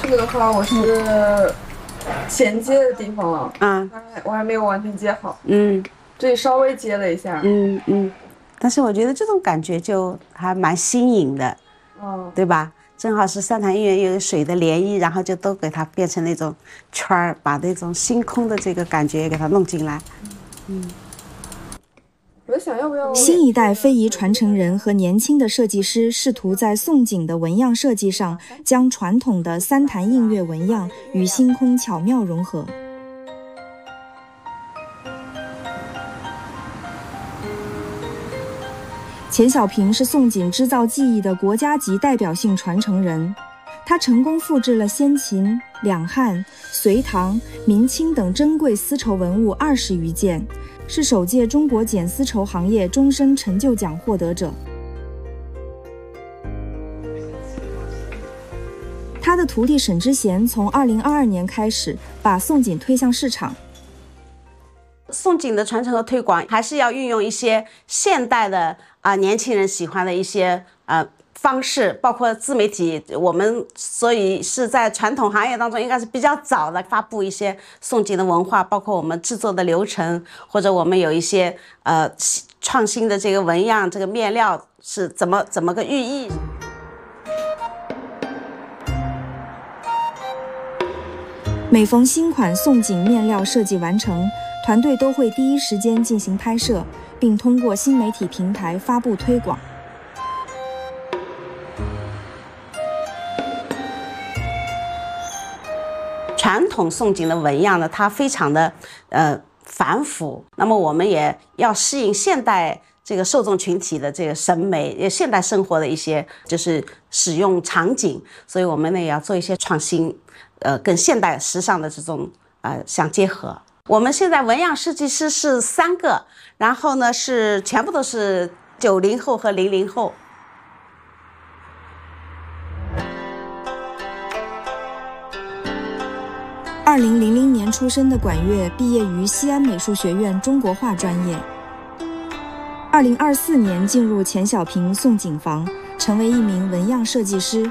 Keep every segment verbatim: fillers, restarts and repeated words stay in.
这个的话，我是衔接的地方， 啊， 我还没有完全接好， 嗯， 这里稍微接了一下， 嗯嗯，但是我觉得这种感觉就还蛮新颖的， 嗯， 对吧？正好是三潭印月有水的涟漪，然后就都给它变成那种圈儿，把那种星空的这个感觉给它弄进来，嗯。 我想要不要新一代非遗传承人和年轻的设计师试图在宋锦的纹样设计上，将传统的三潭印月纹样与星空巧妙融合。钱小平是宋锦织造技艺的国家级代表性传承人，他成功复制了先秦、两汉、隋唐、明清等珍贵丝绸文物二十余件。是首届中国剪丝绸行业终身成就奖获得者。他的徒弟沈之贤从二零二二年开始把宋锦推向市场。 宋锦的传承和推广还是要运用一些现代的啊、呃、年轻人喜欢的一些呃方式，包括自媒体，我们所以是在传统行业当中应该是比较早的发布一些宋锦的文化，包括我们制作的流程，或者我们有一些呃创新的这个纹样，这个面料是怎么怎么个寓意。 每逢新款宋锦面料设计完成，团队都会第一时间进行拍摄，并通过新媒体平台发布推广。 传统宋锦的纹样呢，它非常的呃繁复，那么我们也要适应现代这个受众群体的这个审美，现代生活的一些就是使用场景，所以我们呢也要做一些创新，呃，跟现代时尚的这种呃相结合。我们现在纹样设计师是三个，然后呢是全部都是九零后和零零后。 二零零零年出生的管乐毕业于西安美术学院中国画专业。二零二四年进入钱小平宋锦坊，成为一名纹样设计师。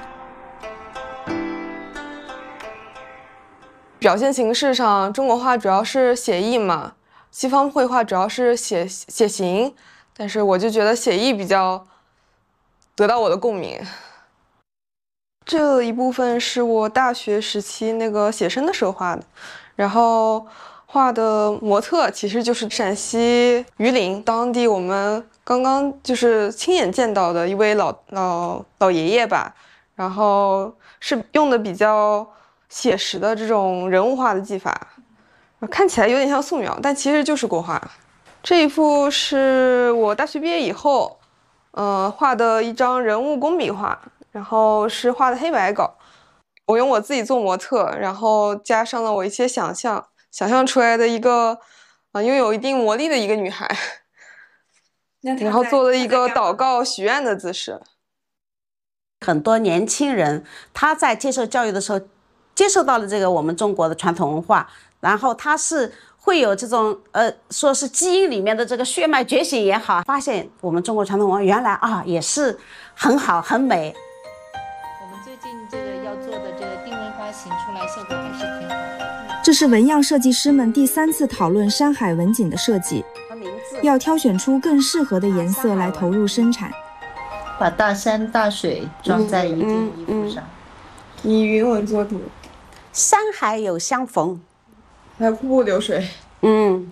表现形式上，中国画主要是写意嘛，西方绘画主要是写写形，但是我就觉得写意比较得到我的共鸣。这一部分是我大学时期那个写生的时候画的，然后画的模特其实就是陕西榆林当地我们刚刚就是亲眼见到的一位老老老爷爷吧，然后是用的比较写实的这种人物画的技法，看起来有点像素描，但其实就是国画。这一幅是我大学毕业以后，呃，画的一张人物工笔画。然后是画的黑白稿，我用我自己做模特，然后加上了我一些想象，想象出来的一个啊、呃、拥有一定魔力的一个女孩，然后做了一个祷告许愿的姿势。 很多年轻人他在接受教育的时候，接受到了这个我们中国的传统文化，然后他是会有这种呃，说是基因里面的这个血脉觉醒也好，发现我们中国传统文化原来啊也是很好很美。 这个要做的这个定纹花型出来效果还是挺好的。 这是纹样设计师们第三次讨论山海纹锦的设计，要挑选出更适合的颜色来投入生产。 把大山大水装在一件衣服上， 嗯嗯、以云纹作图， 山海有相逢， 还有瀑布流水。 嗯，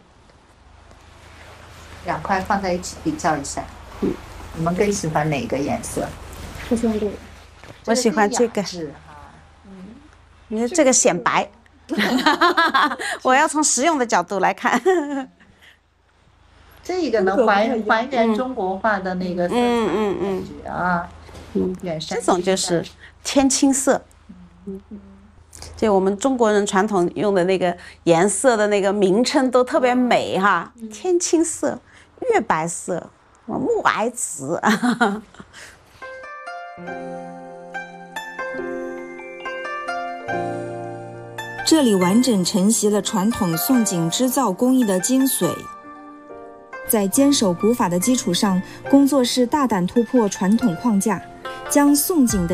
两块放在一起比较一下，嗯，你们更喜欢哪个颜色？ 我喜欢这个。 我喜欢这个，嗯，你说这个显白，我要从实用的角度来看。 这个能还还原中国画的那个色彩嗯嗯感觉啊， 嗯，这种就是天青色，嗯，就我们中国人传统用的那个颜色的那个名称都特别美哈，天青色、月白色、木矮紫。 这里完整承袭了传统宋锦织造工艺的精髓。在坚守古法的基础上，工作室大胆突破传统框架，将宋锦的